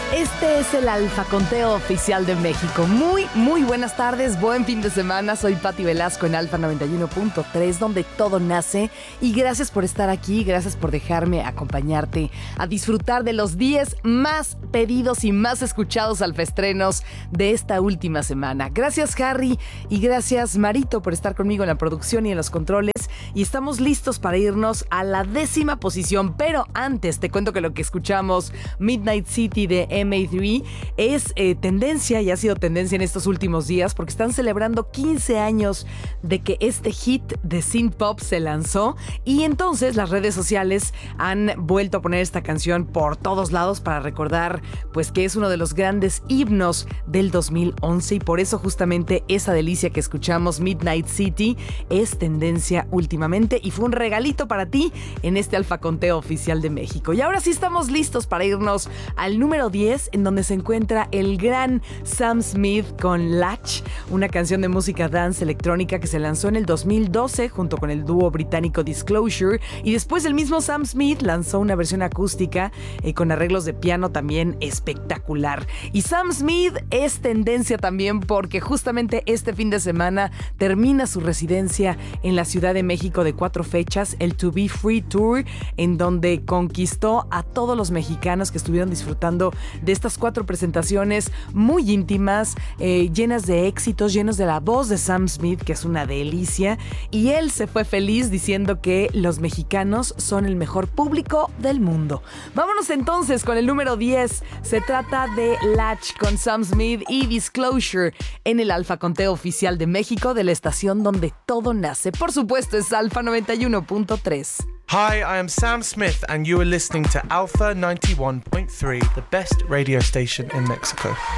Este es el Alfa Conteo Oficial de México. Muy buenas tardes, buen fin de semana. Soy Pati Velasco en Alfa 91.3, donde todo nace. Y gracias por estar aquí, gracias por dejarme acompañarte a disfrutar de los 10 más pedidos y más escuchados alfaestrenos de esta última semana. Gracias, Harry, y gracias, Marito, por estar conmigo en la producción y en los controles. Y estamos listos para irnos a la 10ª posición. Pero antes te cuento que lo que escuchamos, Midnight City de MA3, es tendencia y ha sido tendencia en estos últimos días porque están celebrando 15 años de que este hit de synth pop se lanzó, y entonces las redes sociales han vuelto a poner esta canción por todos lados para recordar pues que es uno de los grandes himnos del 2011, y por eso justamente esa delicia que escuchamos, Midnight City, es tendencia últimamente y fue un regalito para ti en este Alfa Conteo Oficial de México. Y ahora sí estamos listos para irnos al número 10, en donde se encuentra el gran Sam Smith con Latch, una canción de música dance electrónica que se lanzó en el 2012 junto con el dúo británico Disclosure, y después el mismo Sam Smith lanzó una versión acústica con arreglos de piano también espectacular. Y Sam Smith es tendencia también porque justamente este fin de semana termina su residencia en la Ciudad de México de 4 fechas, el To Be Free Tour, en donde conquistó a todos los mexicanos que estuvieron disfrutando de estas 4 presentaciones muy íntimas, llenas de éxitos, llenos de la voz de Sam Smith, que es una delicia, y él se fue feliz diciendo que los mexicanos son el mejor público del mundo. Vámonos entonces con el número 10. Se trata de Latch con Sam Smith y Disclosure en el Alfa Conteo Oficial de México, de la estación donde todo nace. Por supuesto, es Alfa 91.3. Hi, I am Sam Smith, and you are listening to Alpha 91.3, the best radio station in Mexico.